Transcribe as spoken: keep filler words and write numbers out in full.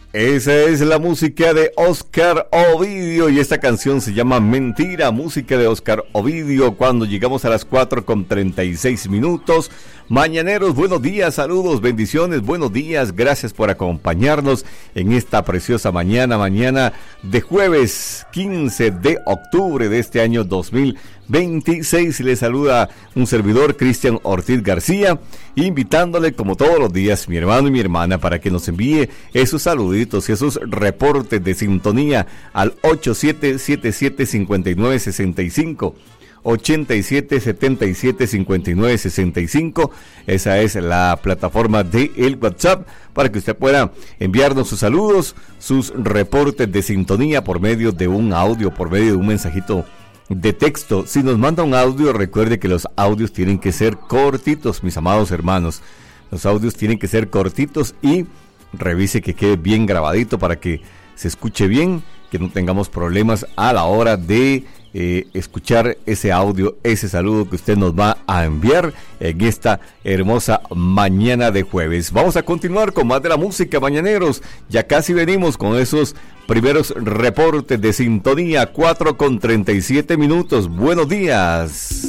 Esa es la música de Oscar Ovidio y esta canción se llama Mentira, música de Oscar Ovidio. Cuando llegamos a las cuatro con treinta y seis minutos, mañaneros, buenos días, saludos, bendiciones, buenos días, gracias por acompañarnos en esta preciosa mañana, mañana de jueves quince de octubre de este año dos mil veintiséis. Les saluda un servidor, Cristian Ortiz García, invitándole como todos los días, mi hermano y mi hermana, para que nos envíe esos saluditos y esos reportes de sintonía al ocho siete siete siete, cinco nueve seis cinco, ocho siete siete siete, cinco nueve seis cinco. Esa es la plataforma de el WhatsApp para que usted pueda enviarnos sus saludos, sus reportes de sintonía por medio de un audio, por medio de un mensajito de texto. Si nos manda un audio, recuerde que los audios tienen que ser cortitos, mis amados hermanos. Los audios tienen que ser cortitos y revise que quede bien grabadito para que se escuche bien, que no tengamos problemas a la hora de eh, escuchar ese audio, ese saludo que usted nos va a enviar en esta hermosa mañana de jueves. Vamos a continuar con más de la música, mañaneros. Ya casi venimos con esos primeros reportes de sintonía, cuatro con treinta y siete minutos. Buenos días.